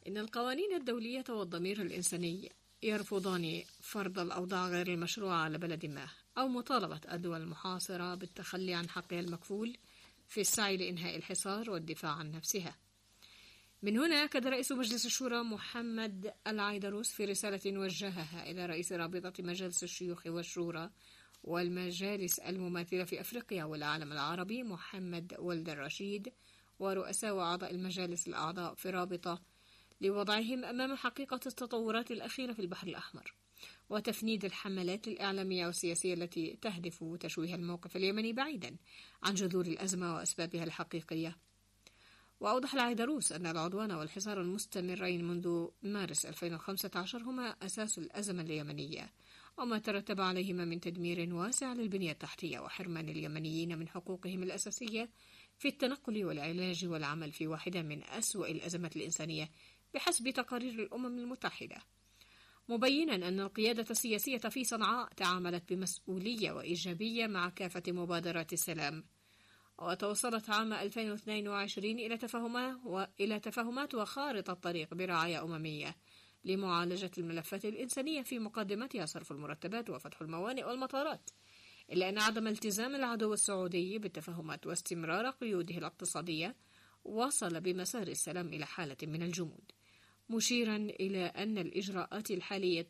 إن القوانين الدولية والضمير الإنساني يرفضان فرض الأوضاع غير المشروعة على بلد ما، أو مطالبة الدول المحاصرة بالتخلي عن حقها المكفول في السعي لإنهاء الحصار والدفاع عن نفسها. من هنا أكد رئيس مجلس الشورى محمد العيدروس في رسالة وجهها إلى رئيس رابطة مجالس الشيوخ والشورى والمجالس المماثلة في أفريقيا والعالم العربي محمد ولد الرشيد ورؤساء وأعضاء المجالس الأعضاء في الرابطة لوضعهم أمام حقيقة التطورات الأخيرة في البحر الأحمر وتفنيد الحملات الإعلامية والسياسية التي تهدف تشويه الموقف اليمني بعيدا عن جذور الأزمة وأسبابها الحقيقية. وأوضح العيدروس أن العدوان والحصار المستمرين منذ مارس 2015 هما أساس الأزمة اليمنية وما ترتب عليهما من تدمير واسع للبنية التحتية وحرمان اليمنيين من حقوقهم الأساسية في التنقل والعلاج والعمل في واحدة من أسوأ الأزمات الإنسانية بحسب تقارير الأمم المتحدة، مبينا أن القيادة السياسية في صنعاء تعاملت بمسؤولية وإيجابية مع كافة مبادرات السلام، وتوصلت عام 2022 إلى تفاهمات وخارطة طريق برعاية أممية لمعالجة الملفات الإنسانية في مقدمتها صرف المرتبات وفتح الموانئ والمطارات، إلا أن عدم التزام العدو السعودي بالتفاهمات واستمرار قيوده الاقتصادية وصل بمسار السلام إلى حالة من الجمود، مشيرا إلى أن الإجراءات الحالية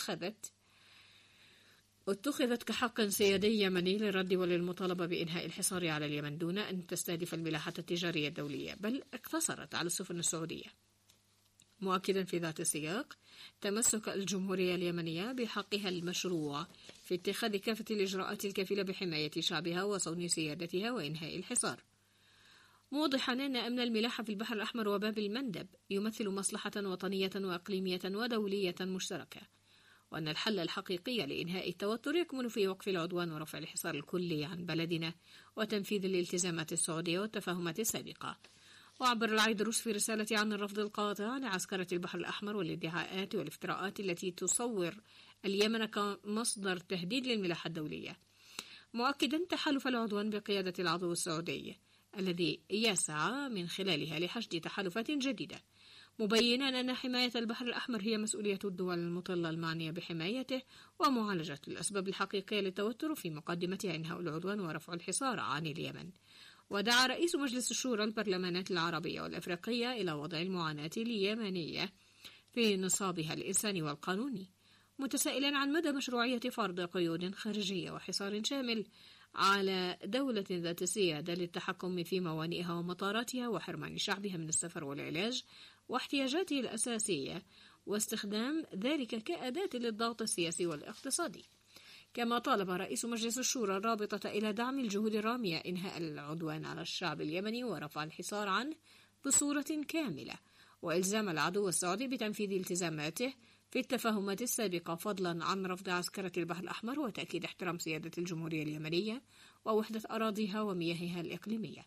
اتخذت كحق سيادي يمني للرد وللمطالبة بإنهاء الحصار على اليمن دون أن تستهدف الملاحة التجارية الدولية، بل اقتصرت على السفن السعودية، مؤكدا في ذات السياق تمسك الجمهورية اليمنية بحقها المشروع في اتخاذ كافة الإجراءات الكافلة بحماية شعبها وصون سيادتها وإنهاء الحصار، موضحا أن أمن الملاحة في البحر الأحمر وباب المندب يمثل مصلحة وطنية وإقليمية ودولية مشتركة، وأن الحل الحقيقي لإنهاء التوتر يكمن في وقف العدوان ورفع الحصار الكلي عن بلدنا وتنفيذ الالتزامات السعودية والتفاهمات السابقة. وعبر العيدروس في رسالة عن الرفض القاطع لعسكرة البحر الأحمر والادعاءات والافتراءات التي تصور اليمن كمصدر تهديد للملاحة الدولية، مؤكدا تحالف العدوان بقيادة العدو السعودي الذي يسعى من خلالها لحشد تحالفات جديدة، مبينا أن حماية البحر الأحمر هي مسؤولية الدول المطلة المعنية بحمايته ومعالجة الأسباب الحقيقية للتوتر في مقدمتها إنهاء العدوان ورفع الحصار عن اليمن. ودعا رئيس مجلس الشورى البرلمانات العربية والأفريقية إلى وضع المعاناة اليمنية في نصابها الإنساني والقانوني، متسائلا عن مدى مشروعية فرض قيود خارجية وحصار شامل على دولة ذات سيادة للتحكم في موانئها ومطاراتها وحرمان شعبها من السفر والعلاج واحتياجاته الأساسية واستخدام ذلك كأداة للضغط السياسي والاقتصادي. كما طالب رئيس مجلس الشورى الرابطة إلى دعم الجهود الرامية إنهاء العدوان على الشعب اليمني ورفع الحصار عنه بصورة كاملة، وإلزام العدو السعودي بتنفيذ التزاماته في التفاهمات السابقة، فضلا عن رفض عسكرة البحر الأحمر وتأكيد احترام سيادة الجمهورية اليمنية ووحدة أراضيها ومياهها الإقليمية.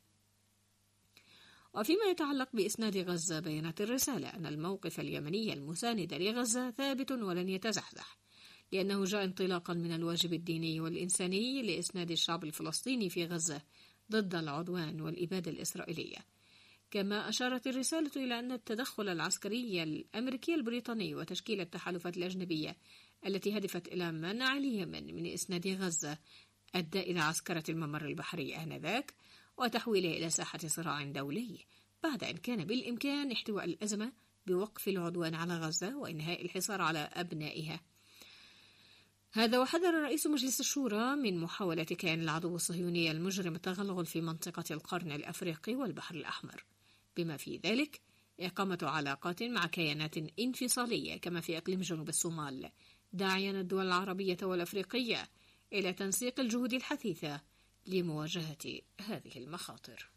وفيما يتعلق بإسناد غزة، بيانت الرسالة أن الموقف اليمني المساند لغزة ثابت ولن يتزحزح، لأنه جاء انطلاقا من الواجب الديني والإنساني لإسناد الشعب الفلسطيني في غزة ضد العدوان والإبادة الإسرائيلية. كما أشارت الرسالة إلى أن التدخل العسكري الأمريكي البريطاني وتشكيل التحالفات الأجنبية التي هدفت إلى منع اليمن من إسناد غزة أدى إلى عسكرة الممر البحري آنذاك وتحويله إلى ساحة صراع دولي، بعد أن كان بالإمكان احتواء الأزمة بوقف العدوان على غزة وإنهاء الحصار على أبنائها. هذا وحذر رئيس مجلس الشورى من محاولة كيان العدو الصهيوني المجرم التغلغل في منطقة القرن الأفريقي والبحر الأحمر، بما في ذلك إقامة علاقات مع كيانات انفصالية كما في إقليم جنوب الصومال، داعيا الدول العربية والأفريقية إلى تنسيق الجهود الحثيثة لمواجهة هذه المخاطر.